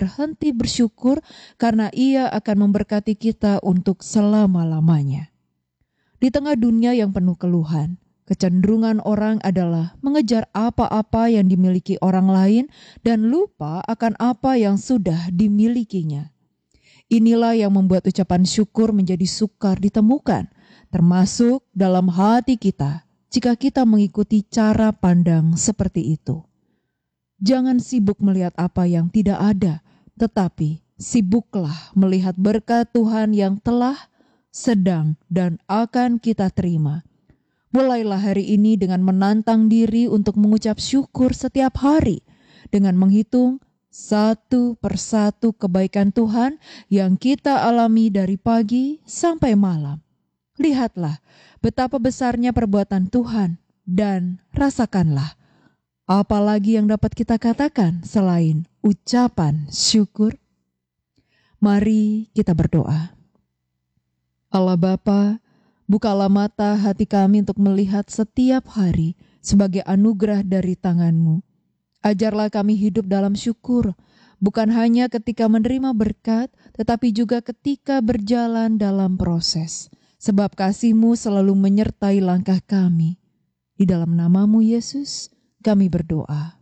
berhenti bersyukur karena Ia akan memberkati kita untuk selama-lamanya. Di tengah dunia yang penuh keluhan, kecenderungan orang adalah mengejar apa-apa yang dimiliki orang lain dan lupa akan apa yang sudah dimilikinya. Inilah yang membuat ucapan syukur menjadi sukar ditemukan, termasuk dalam hati kita jika kita mengikuti cara pandang seperti itu. Jangan sibuk melihat apa yang tidak ada, tetapi sibuklah melihat berkat Tuhan yang telah, sedang, dan akan kita terima. Mulailah hari ini dengan menantang diri untuk mengucap syukur setiap hari, dengan menghitung satu persatu kebaikan Tuhan yang kita alami dari pagi sampai malam. Lihatlah betapa besarnya perbuatan Tuhan dan rasakanlah. Apalagi yang dapat kita katakan selain ucapan syukur? Mari kita berdoa. Allah Bapa, bukalah mata hati kami untuk melihat setiap hari sebagai anugerah dari tangan-Mu. Ajarlah kami hidup dalam syukur, bukan hanya ketika menerima berkat, tetapi juga ketika berjalan dalam proses. Sebab kasih-Mu selalu menyertai langkah kami. Di dalam nama-Mu Yesus, kami berdoa.